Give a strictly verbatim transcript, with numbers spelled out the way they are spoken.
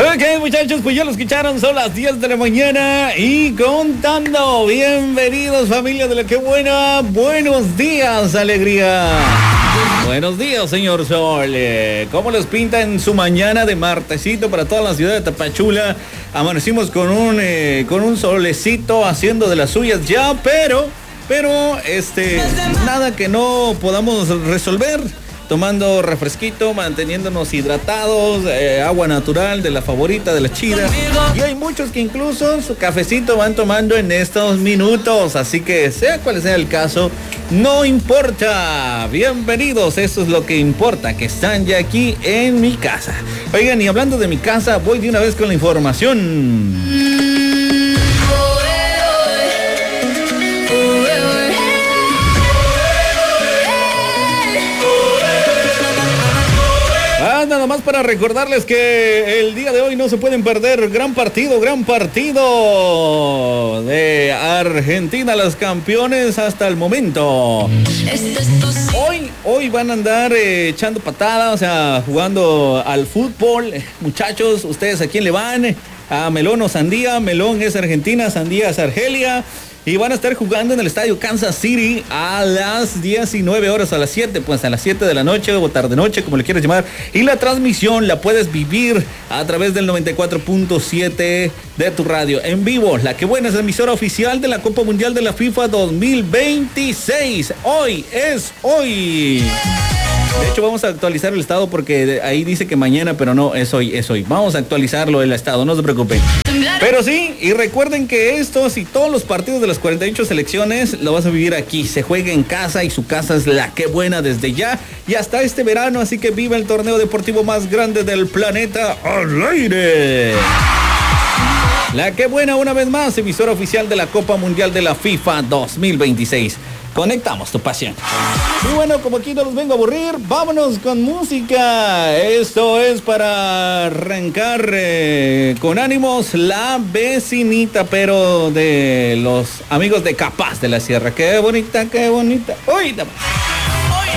Ok, muchachos, pues ya lo escucharon, son las diez de la mañana y contando. Bienvenidos, familia de la que buena. Buenos días, alegría. Buenos días, señor Sol. Eh, ¿Cómo les pinta en su mañana de martesito para toda la ciudad de Tapachula? Amanecimos con un, eh, con un solecito haciendo de las suyas ya, pero, pero, este, nada que no podamos resolver. Tomando refresquito, manteniéndonos hidratados, eh, agua natural de la favorita, de la chida. Y hay muchos que incluso su cafecito van tomando en estos minutos. Así que sea cual sea el caso, no importa. Bienvenidos, eso es lo que importa, que están ya aquí en mi casa. Oigan, y hablando de mi casa, voy de una vez con la información. Nada más para recordarles que el día de hoy no se pueden perder gran partido, gran partido de Argentina, los campeones hasta el momento. Hoy, hoy van a andar eh, echando patadas, o sea, jugando al fútbol. Muchachos, ¿ustedes a quién le van? ¿A Melón o Sandía? Melón es Argentina, Sandía es Argelia. Y van a estar jugando en el estadio Kansas City a las diecinueve horas, a las siete, pues a las siete de la noche o tarde noche, como le quieras llamar. Y la transmisión la puedes vivir a través del noventa y cuatro punto siete de tu radio en vivo. La que buena es la emisora oficial de la Copa Mundial de la FIFA dos mil veintiséis. Hoy es hoy. De hecho, vamos a actualizar el estado porque ahí dice que mañana, pero no, es hoy, es hoy. Vamos a actualizarlo el estado, no se preocupen. Pero sí, y recuerden que estos y todos los partidos de las cuarenta y ocho selecciones lo vas a vivir aquí. Se juega en casa y su casa es la que buena desde ya y hasta este verano. Así que viva el torneo deportivo más grande del planeta al aire. La que buena, una vez más, emisora oficial de la Copa Mundial de la FIFA dos mil veintiséis. Conectamos tu pasión. Y bueno, como aquí no los vengo a aburrir, vámonos con música. Esto es para arrancar eh, con ánimos la vecinita, pero de los amigos de Capaz de la Sierra. Qué bonita, qué bonita. Uy,